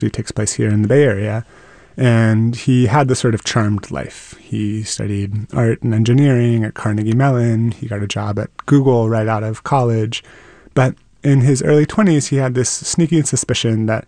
It takes place here in the Bay Area. And he had this sort of charmed life. He studied art and engineering at Carnegie Mellon. He got a job at Google right out of college. But in his early 20s, he had this sneaking suspicion that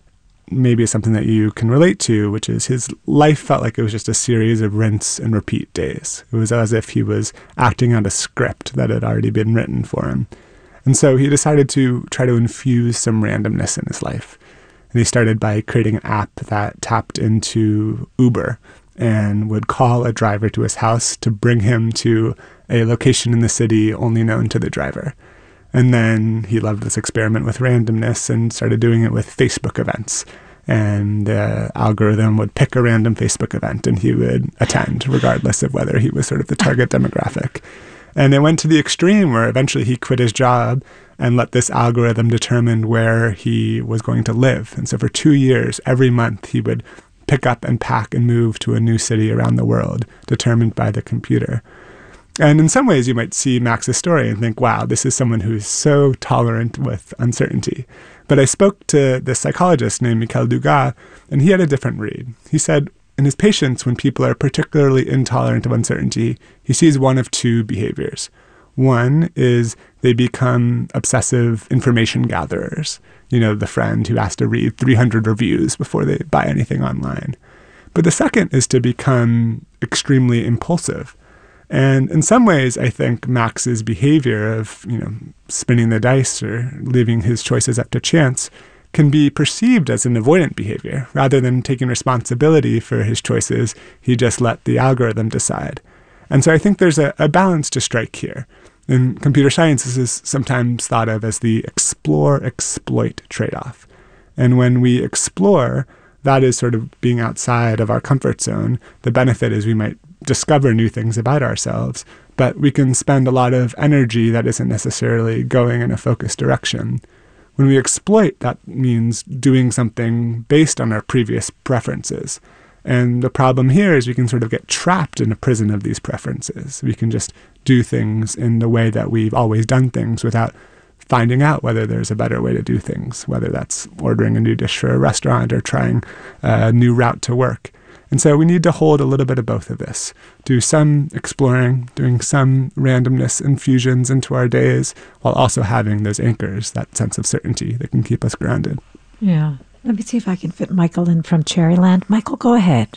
maybe is something that you can relate to, which is his life felt like it was just a series of rinse and repeat days. It was as if he was acting out a script that had already been written for him. And so he decided to try to infuse some randomness in his life. And he started by creating an app that tapped into Uber and would call a driver to his house to bring him to a location in the city only known to the driver. And then he loved this experiment with randomness and started doing it with Facebook events. And the algorithm would pick a random Facebook event and he would attend, regardless of whether he was sort of the target demographic. And it went to the extreme where eventually he quit his job and let this algorithm determine where he was going to live. And so for 2 years, every month, he would pick up and pack and move to a new city around the world, determined by the computer. And in some ways, you might see Max's story and think, wow, this is someone who's so tolerant with uncertainty. But I spoke to this psychologist named Michael Dugas, and he had a different read. He said, in his patients, when people are particularly intolerant of uncertainty, he sees one of two behaviors. One is they become obsessive information gatherers. You know, the friend who has to read 300 reviews before they buy anything online. But the second is to become extremely impulsive. And in some ways, I think Max's behavior of, spinning the dice or leaving his choices up to chance can be perceived as an avoidant behavior. Rather than taking responsibility for his choices, he just let the algorithm decide. And so I think there's a balance to strike here. In computer science, this is sometimes thought of as the explore-exploit trade-off. And when we explore, that is sort of being outside of our comfort zone. The benefit is we might discover new things about ourselves, but we can spend a lot of energy that isn't necessarily going in a focused direction. When we exploit, that means doing something based on our previous preferences. And the problem here is we can sort of get trapped in a prison of these preferences. We can just do things in the way that we've always done things without finding out whether there's a better way to do things, whether that's ordering a new dish for a restaurant or trying a new route to work. And so we need to hold a little bit of both of this. Do some exploring, doing some randomness infusions into our days, while also having those anchors, that sense of certainty that can keep us grounded. Yeah. Let me see if I can fit Michael in from Cherryland. Michael, go ahead.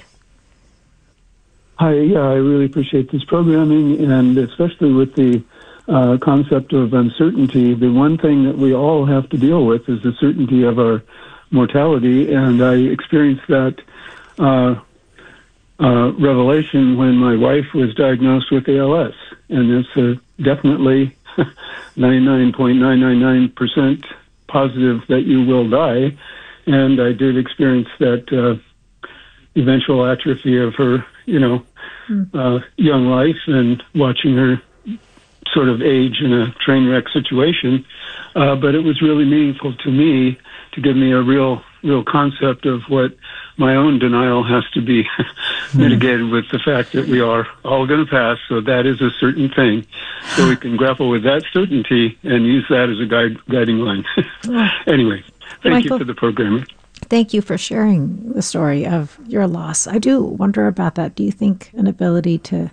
Hi, I really appreciate this programming, and especially with the concept of uncertainty. The one thing that we all have to deal with is the certainty of our mortality, and I experienced that revelation when my wife was diagnosed with ALS, and it's definitely 99.999% positive that you will die. And I did experience that eventual atrophy of her, young life, and watching her sort of age in a train wreck situation. But it was really meaningful to me to give me a real concept of what my own denial has to be mitigated with the fact that we are all going to pass. So that is a certain thing. So we can grapple with that certainty and use that as a guiding line. Anyway. Thank you for the programming. Thank you for sharing the story of your loss. I do wonder about that. Do you think an ability to,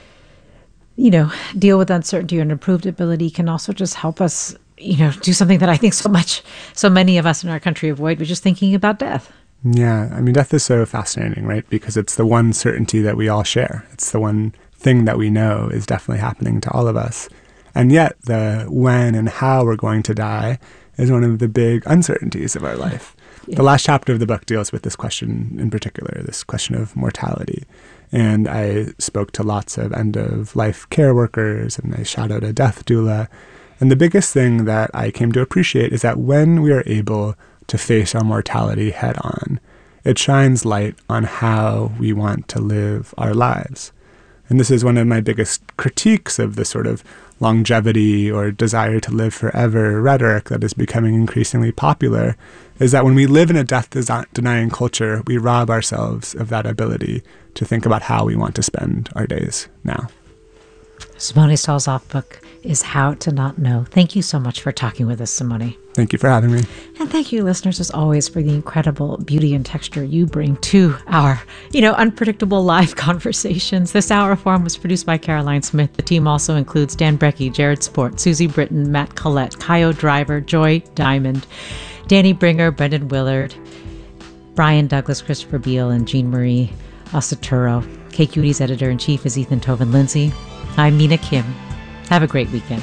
deal with uncertainty or an improved ability can also just help us, do something that I think so many of us in our country avoid, which is thinking about death? Yeah, I mean, death is so fascinating, right? Because it's the one certainty that we all share. It's the one thing that we know is definitely happening to all of us. And yet the when and how we're going to die is one of the big uncertainties of our life. Yeah. The last chapter of the book deals with this question in particular, this question of mortality. And I spoke to lots of end-of-life care workers, and I shadowed a death doula. And the biggest thing that I came to appreciate is that when we are able to face our mortality head on, it shines light on how we want to live our lives. And this is one of my biggest critiques of the sort of longevity or desire to live forever rhetoric that is becoming increasingly popular, is that when we live in a death-denying culture, we rob ourselves of that ability to think about how we want to spend our days now. Simone Stolzoff's book is How to Not Know. Thank you so much for talking with us, Simone. Thank you for having me. And thank you, listeners, as always, for the incredible beauty and texture you bring to our, unpredictable live conversations. This Hour of Forum was produced by Caroline Smith. The team also includes Dan Brecky, Jared Sport, Susie Britton, Matt Collette, Kaio Driver, Joy Diamond, Danny Bringer, Brendan Willard, Brian Douglas, Christopher Beal, and Jean Marie Osaturo. KQED's editor-in-chief is Ethan Toven Lindsay. I'm Mina Kim. Have a great weekend.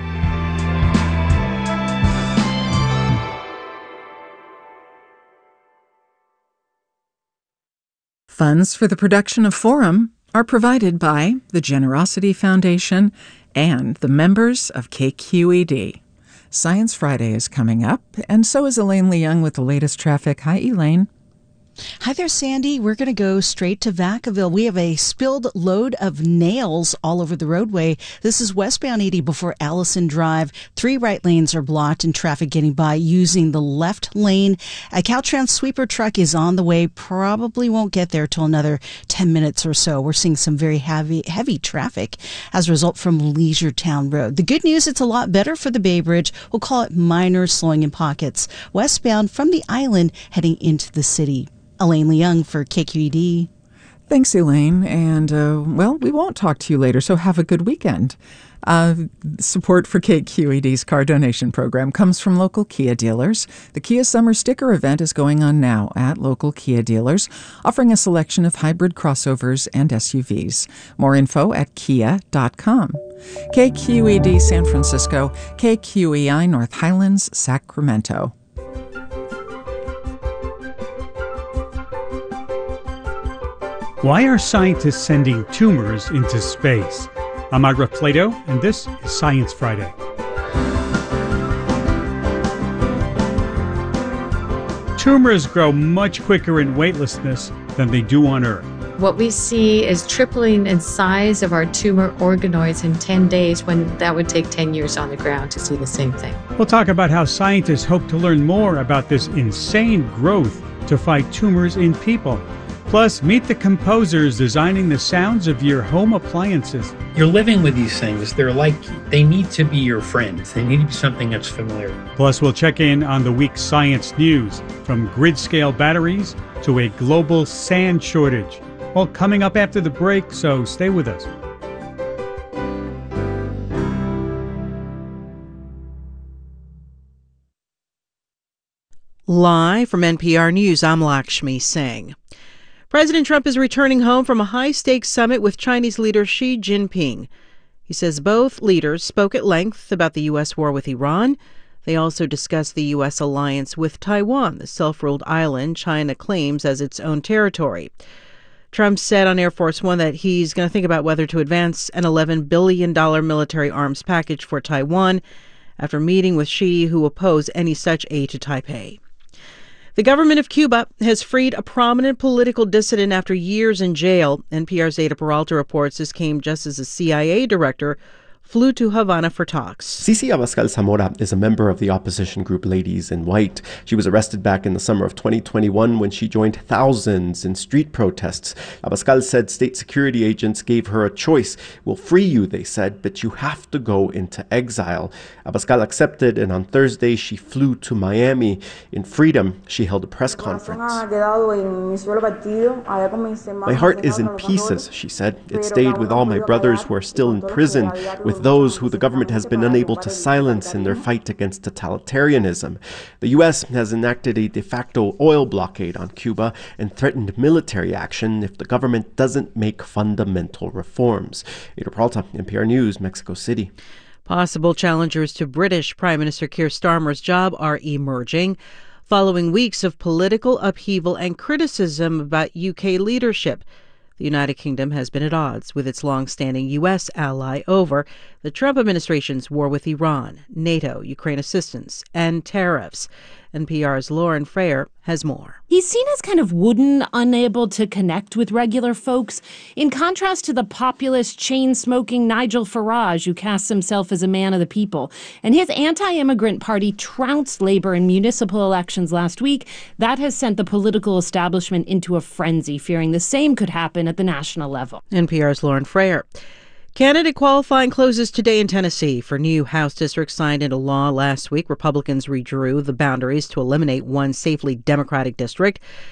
Funds for the production of Forum are provided by the Generosity Foundation and the members of KQED. Science Friday is coming up, and so is Elaine Leung with the latest traffic. Hi, Elaine. Hi there, Sandy. We're going to go straight to Vacaville. We have a spilled load of nails all over the roadway. This is westbound 80 before Allison Drive. 3 right lanes are blocked and traffic getting by using the left lane. A Caltrans sweeper truck is on the way. Probably won't get there till another 10 minutes or so. We're seeing some very heavy traffic as a result from Leisure Town Road. The good news, it's a lot better for the Bay Bridge. We'll call it minor slowing in pockets. Westbound from the island heading into the city. Elaine Leung for KQED. Thanks, Elaine. And, we won't talk to you later, so have a good weekend. Support for KQED's car donation program comes from local Kia dealers. The Kia Summer Sticker event is going on now at local Kia dealers, offering a selection of hybrid crossovers and SUVs. More info at kia.com. KQED San Francisco, KQEI North Highlands, Sacramento. Why are scientists sending tumors into space? I'm Ira Plato, and this is Science Friday. Tumors grow much quicker in weightlessness than they do on Earth. What we see is tripling in size of our tumor organoids in 10 days when that would take 10 years on the ground to see the same thing. We'll talk about how scientists hope to learn more about this insane growth to fight tumors in people. Plus, meet the composers designing the sounds of your home appliances. You're living with these things. They need to be your friends. They need to be something that's familiar. Plus, we'll check in on the week's science news, from grid-scale batteries to a global sand shortage. All coming up after the break, so stay with us. Live from NPR News, I'm Lakshmi Singh. President Trump is returning home from a high-stakes summit with Chinese leader Xi Jinping. He says both leaders spoke at length about the U.S. war with Iran. They also discussed the U.S. alliance with Taiwan, the self-ruled island China claims as its own territory. Trump said on Air Force One that he's going to think about whether to advance an $11 billion military arms package for Taiwan after meeting with Xi, who opposed any such aid to Taipei. The government of Cuba has freed a prominent political dissident after years in jail. NPR's Ada Peralta reports this came just as a CIA director flew to Havana for talks. Cici Abascal Zamora is a member of the opposition group Ladies in White. She was arrested back in the summer of 2021 when she joined thousands in street protests. Abascal said state security agents gave her a choice. We'll free you, they said, but you have to go into exile. Abascal accepted, and on Thursday she flew to Miami. In freedom, she held a press conference. My heart is in pieces, she said. It stayed with all my brothers who are still in prison, with those who the government has been unable to silence in their fight against totalitarianism. The U.S. has enacted a de facto oil blockade on Cuba and threatened military action if the government doesn't make fundamental reforms. Ada Peralta, NPR News, Mexico City. Possible challengers to British Prime Minister Keir Starmer's job are emerging, following weeks of political upheaval and criticism about UK leadership. The United Kingdom has been at odds with its long-standing U.S. ally over the Trump administration's war with Iran, NATO, Ukraine assistance, and tariffs. NPR's Lauren Frayer has more. He's seen as kind of wooden, unable to connect with regular folks, in contrast to the populist, chain-smoking Nigel Farage, who casts himself as a man of the people. And his anti-immigrant party trounced Labour in municipal elections last week. That has sent the political establishment into a frenzy, fearing the same could happen at the national level. NPR's Lauren Frayer. Candidate qualifying closes today in Tennessee for new House districts signed into law last week. Republicans redrew the boundaries to eliminate one safely Democratic district.